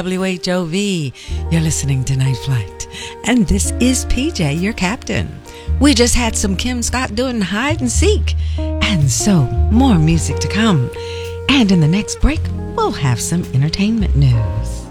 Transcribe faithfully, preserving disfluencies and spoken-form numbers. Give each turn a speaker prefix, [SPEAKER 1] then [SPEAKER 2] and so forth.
[SPEAKER 1] W H O V. You're listening to Night Flight. And this is P J, your captain. We just had some Kim Scott doing hide and seek. And so, more music to come. And in the next break, we'll have some entertainment news.